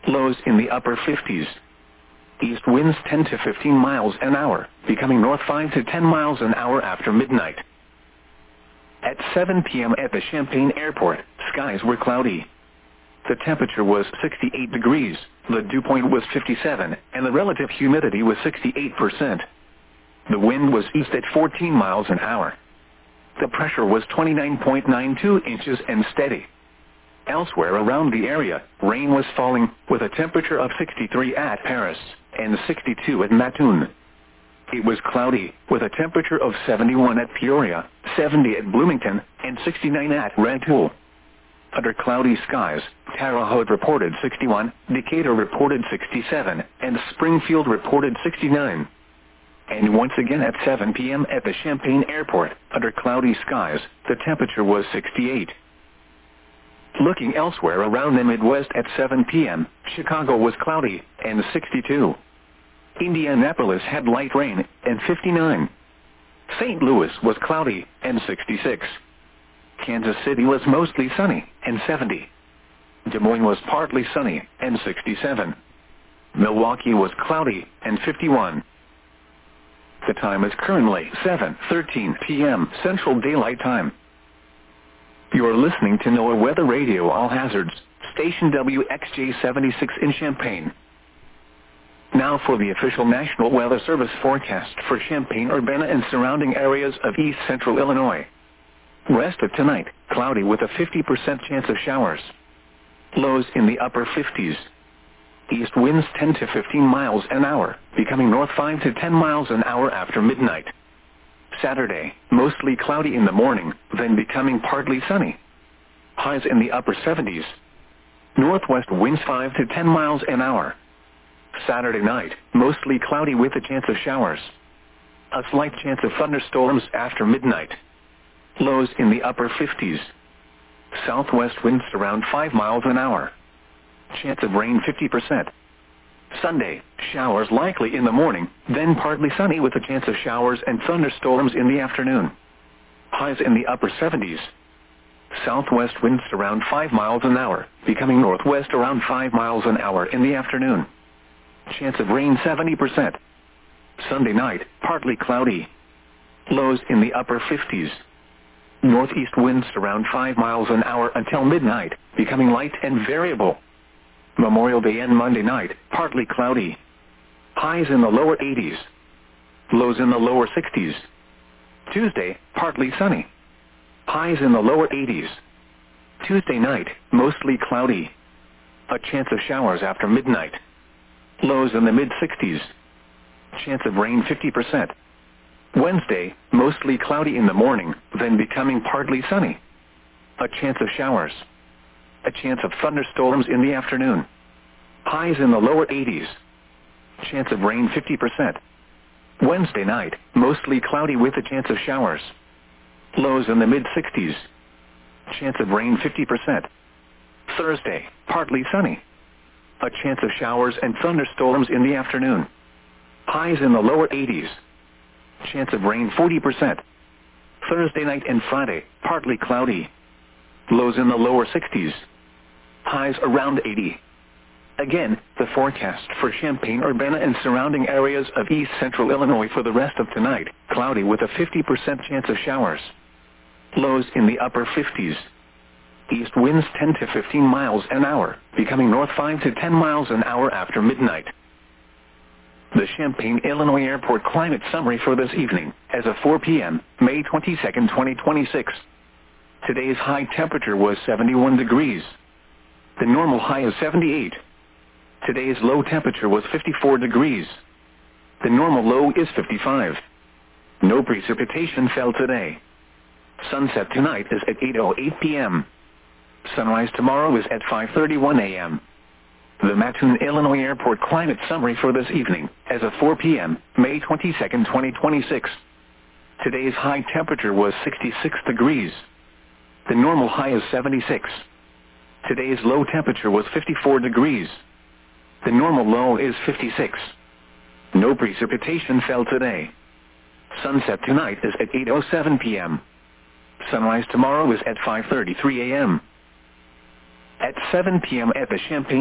Lows in the upper 50s. East winds 10 to 15 miles an hour, becoming north 5 to 10 miles an hour after midnight. At 7 p.m. at the Champaign Airport, skies were cloudy. The temperature was 68 degrees, the dew point was 57, and the relative humidity was 68%. The wind was east at 14 miles an hour. The pressure was 29.92 inches and steady. Elsewhere around the area, rain was falling, with a temperature of 63 at Paris and 62 at Mattoon. It was cloudy, with a temperature of 71 at Peoria, 70 at Bloomington, and 69 at Rantoul. Under cloudy skies, Terre Haute reported 61, Decatur reported 67, and Springfield reported 69. And once again at 7 p.m. at the Champaign Airport, under cloudy skies, the temperature was 68. Looking elsewhere around the Midwest at 7 p.m., Chicago was cloudy, and 62. Indianapolis had light rain, and 59. St. Louis was cloudy, and 66. Kansas City was mostly sunny, and 70. Des Moines was partly sunny, and 67. Milwaukee was cloudy, and 51. The time is currently 7:13 p.m. Central Daylight Time. You are listening to NOAA Weather Radio All Hazards, station WXJ-76 in Champaign. Now for the official National Weather Service forecast for Champaign-Urbana and surrounding areas of east central Illinois. Rest of tonight, cloudy with a 50% chance of showers. Lows in the upper 50s. East winds 10 to 15 miles an hour, becoming north 5 to 10 miles an hour after midnight. Saturday, mostly cloudy in the morning, then becoming partly sunny. Highs in the upper 70s. Northwest winds 5 to 10 miles an hour. Saturday night, mostly cloudy with a chance of showers. A slight chance of thunderstorms after midnight. Lows in the upper 50s. Southwest winds around 5 miles an hour. Chance of rain 50%. Sunday, showers likely in the morning, then partly sunny with a chance of showers and thunderstorms in the afternoon. Highs in the upper 70s. Southwest winds around 5 miles an hour, becoming northwest around 5 miles an hour in the afternoon. Chance of rain 70%. Sunday night, partly cloudy. Lows in the upper 50s. Northeast winds around 5 miles an hour until midnight, becoming light and variable. Memorial Day and Monday night, partly cloudy. Highs in the lower 80s. Lows in the lower 60s. Tuesday, partly sunny. Highs in the lower 80s. Tuesday night, mostly cloudy. A chance of showers after midnight. Lows in the mid-60s. Chance of rain 50%. Wednesday, mostly cloudy in the morning, then becoming partly sunny. A chance of showers. A chance of thunderstorms in the afternoon. Highs in the lower 80s. Chance of rain 50%. Wednesday night, mostly cloudy with a chance of showers. Lows in the mid-60s. Chance of rain 50%. Thursday, partly sunny. A chance of showers and thunderstorms in the afternoon. Highs in the lower 80s. Chance of rain 40%. Thursday night and Friday, partly cloudy. Lows in the lower 60s. Highs around 80. Again, the forecast for Champaign-Urbana and surrounding areas of east central Illinois for the rest of tonight, cloudy with a 50% chance of showers. Lows in the upper 50s. East winds 10 to 15 miles an hour, becoming north 5 to 10 miles an hour after midnight. The Champaign, Illinois Airport climate summary for this evening, as of 4 p.m., May 22, 2026. Today's high temperature was 71 degrees. The normal high is 78. Today's low temperature was 54 degrees. The normal low is 55. No precipitation fell today. Sunset tonight is at 8:08 p.m. Sunrise tomorrow is at 5:31 a.m. The Mattoon, Illinois Airport climate summary for this evening, as of 4 p.m., May 22, 2026. Today's high temperature was 66 degrees. The normal high is 76. Today's low temperature was 54 degrees. The normal low is 56. No precipitation fell today. Sunset tonight is at 8:07 p.m. Sunrise tomorrow is at 5:33 a.m. At 7 p.m. at the Champaign